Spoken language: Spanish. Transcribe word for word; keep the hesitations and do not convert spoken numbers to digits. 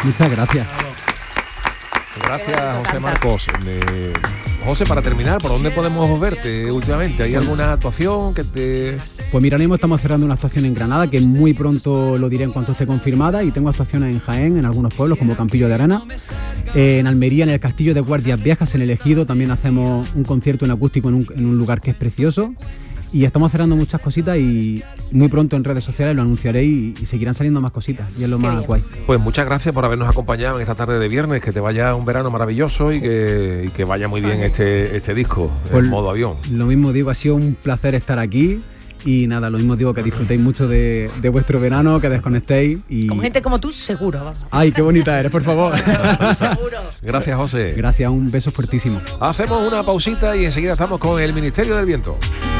Muchas gracias. Gracias, José Marcos. Eh, José, para terminar, ¿por dónde podemos verte últimamente? ¿Hay alguna actuación que te...? Pues mira, ahora mismo estamos cerrando una actuación en Granada, que muy pronto lo diré en cuanto esté confirmada, y tengo actuaciones en Jaén, en algunos pueblos como Campillo de Arana, eh, en Almería, en el Castillo de Guardias Viejas, en El Ejido, también hacemos un concierto en acústico en un, en un lugar que es precioso, y estamos cerrando muchas cositas y muy pronto en redes sociales lo anunciaré y, y seguirán saliendo más cositas, y es lo Qué más bien. guay. Pues muchas gracias por habernos acompañado en esta tarde de viernes, que te vaya un verano maravilloso y que, y que vaya muy bien este, este disco, Pues en modo avión. Lo mismo digo, ha sido un placer estar aquí. Y nada, lo mismo digo, que disfrutéis mucho de, de vuestro verano, que desconectéis y... Con gente como tú, seguro, vamos. ¡Ay, qué bonita eres, por favor! Seguro. Gracias, José. Gracias, un beso fuertísimo. Hacemos una pausita y enseguida estamos con el Ministerio del Viento.